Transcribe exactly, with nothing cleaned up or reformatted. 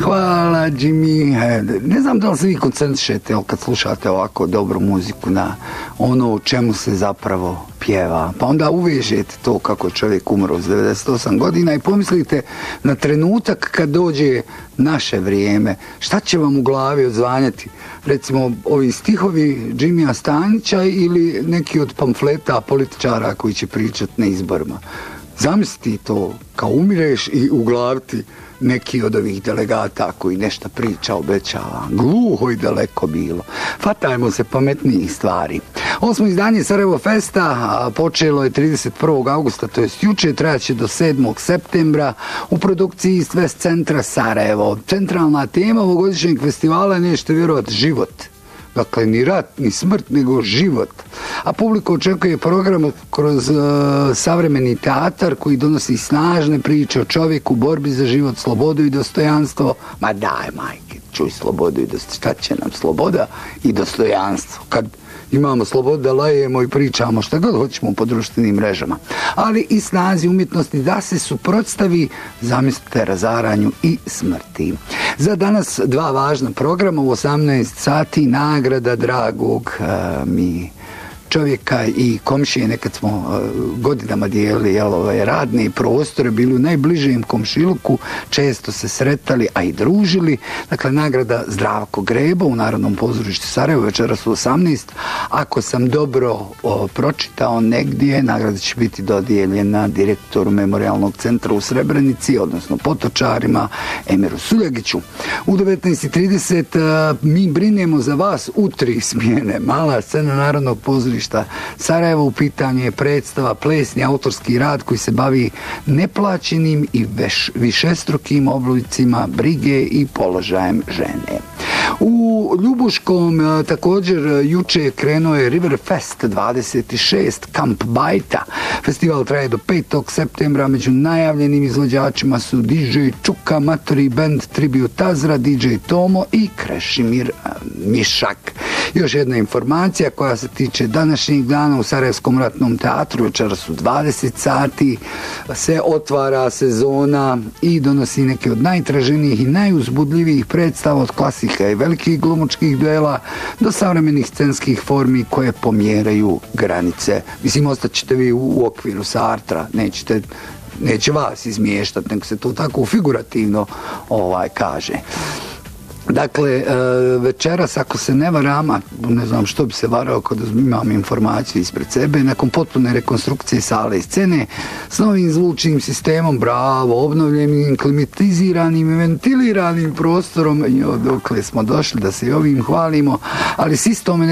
Hvala, Jimmy. Ne znam da li se vi koncentrišete kad slušate ovako dobru muziku na ono o čemu se zapravo pjeva. Pa onda uvežete to kako je čovjek umro s devedeset osam godina i pomislite na trenutak kad dođe naše vrijeme. Šta će vam u glavi odzvanjati? Recimo, ovi stihovi Jimmya Stanića ili neki od pamfleta političara koji će pričati na izborima. Zamisli to, kao umireš i u glavi ti neki od ovih delegata koji nešto priča, obećava. Gluho i daleko bilo. Fatajmo se pametnijih stvari. Osmo izdanje Sarajevo Festa počelo je trideset prvog augusta, to jest juče, trajaće do sedmog septembra u produkciji East West centra Sarajevo. Centralna tema ovogodišnjeg festivala je, nećete vjerovati, život. Dakle, ni rat, ni smrt, nego život. A publika očekuje program kroz uh, savremeni teatar koji donosi snažne priče o čovjeku, borbi za život, slobodu i dostojanstvo. Ma daj, majke, čuj, slobodu i dostojanstvo. Šta će nam sloboda i dostojanstvo? Kad imamo slobodu da lajemo i pričamo šta god hoćemo po društvenim mrežama. Ali i snazi umjetnosti da se suprotstavi, zamislite, razaranju i smrti. Za danas dva važna programa u osamnaest sati, nagrada dragog uh, mi čovjeka i komšije. Nekad smo uh, godinama dijelili jel, ove radne prostore, bili u najbližem komšiluku, često se sretali, a i družili. Dakle, nagrada Zdravko Grebo u Narodnom pozorištu Sarajevo večeras u osamnaest. Ako sam dobro o, pročitao negdje, nagrada će biti dodijeljena direktoru Memorijalnog centra u Srebrenici, odnosno potočarima Emiru Suljagiću. U devetnaest i trideset uh, mi brinemo za vas u tri smjene. Mala scena Narodnog pozorišta Sarajevo, u pitanju je predstava plesni autorski rad koji se bavi neplaćenim i veš, višestrukim oblicima brige i položajem žene. U Ljubuškom također juče krenuo je River Fest dvadeset šest Kamp Bajta. Festival traje do petog septembra. Među najavljenim izvođačima su D J Čuka, Matori Band, Tribute Tazra, D J Tomo i Krešimir Mišak. Još jedna informacija koja se tiče današnjeg dana u Sarajevskom ratnom teatru. Večeras u dvadeset sati se otvara sezona i donosi neke od najtraženijih i najuzbudljivijih predstava, od klasika i velikih glumačkih duela do savremenih scenskih formi koje pomjeraju granice. Mislim, ostaćete vi u, u okviru Sartra, nećete, neće vas izmještati, nego se to tako figurativno ovaj kaže. Dakle, večeras, ako se ne varam, a ne znam što bi se varao kada imam informaciju ispred sebe, nakon potpune rekonstrukcije sale i scene s novim zvučnim sistemom, bravo, obnovljenim, klimatiziranim i ventiliranim prostorom, dokle smo došli da se i ovim hvalimo, ali s istom